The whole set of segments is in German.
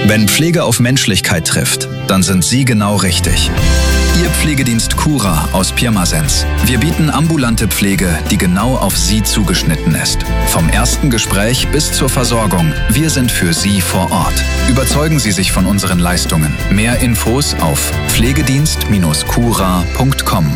Wenn Pflege auf Menschlichkeit trifft, dann sind Sie genau richtig. Ihr Pflegedienst Cura aus Pirmasens. Wir bieten ambulante Pflege, die genau auf Sie zugeschnitten ist. Vom ersten Gespräch bis zur Versorgung. Wir sind für Sie vor Ort. Überzeugen Sie sich von unseren Leistungen. Mehr Infos auf pflegedienst-cura.com.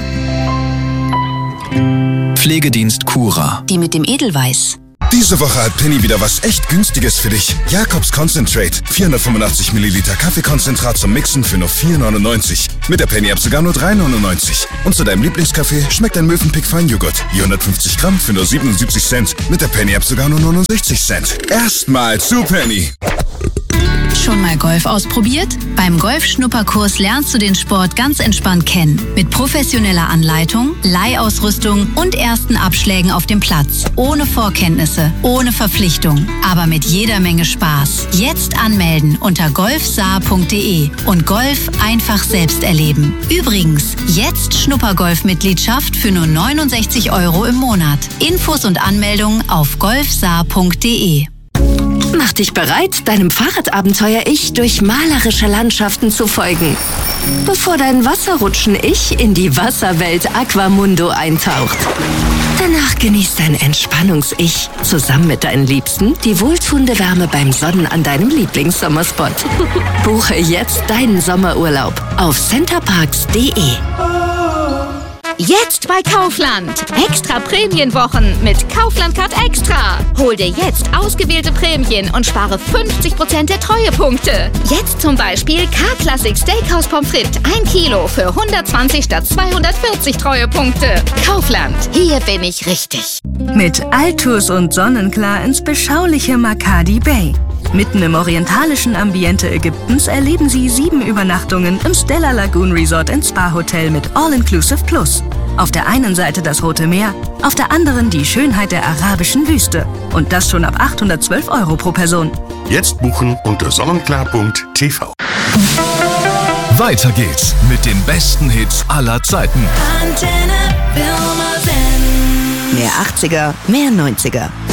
Pflegedienst Cura. Die mit dem Edelweiß. Diese Woche hat Penny wieder was echt Günstiges für dich. Jakobs Concentrate. 485 Milliliter Kaffeekonzentrat zum Mixen für nur 4,99. Mit der Penny-App sogar nur 3,99. Und zu deinem Lieblingskaffee schmeckt ein Mövenpick Feinjoghurt. 450 Gramm für nur 77 Cent. Mit der Penny-App sogar nur 69 Cent. Erstmal zu Penny. Schon mal Golf ausprobiert? Beim Golf-Schnupperkurs lernst du den Sport ganz entspannt kennen. Mit professioneller Anleitung, Leihausrüstung und ersten Abschlägen auf dem Platz. Ohne Vorkenntnisse, ohne Verpflichtung, aber mit jeder Menge Spaß. Jetzt anmelden unter golfsaar.de und Golf einfach selbst erleben. Übrigens, jetzt Schnuppergolf-Mitgliedschaft für nur 69 € im Monat. Infos und Anmeldungen auf golfsaar.de. Mach dich bereit, deinem Fahrradabenteuer-Ich durch malerische Landschaften zu folgen. Bevor dein Wasserrutschen-Ich in die Wasserwelt Aquamundo eintaucht. Danach genießt dein Entspannungs-Ich zusammen mit deinen Liebsten die wohltuende Wärme beim Sonnen an deinem Lieblingssommerspot. Buche jetzt deinen Sommerurlaub auf centerparks.de. Jetzt bei Kaufland. Extra Prämienwochen mit Kaufland Card Extra. Hol dir jetzt ausgewählte Prämien und spare 50% der Treuepunkte. Jetzt zum Beispiel K-Classic Steakhouse Pommes frites 1 Kilo für 120 statt 240 Treuepunkte. Kaufland. Hier bin ich richtig. Mit Altours und Sonnenklar ins beschauliche Makadi Bay. Mitten im orientalischen Ambiente Ägyptens erleben Sie 7 Übernachtungen im Stella Lagoon Resort & Spa Hotel mit All-Inclusive Plus. Auf der einen Seite das Rote Meer, auf der anderen die Schönheit der arabischen Wüste. Und das schon ab 812 € pro Person. Jetzt buchen unter sonnenklar.tv. Weiter geht's mit den besten Hits aller Zeiten. Antenne Pirmasens. Mehr 80er, mehr 90er.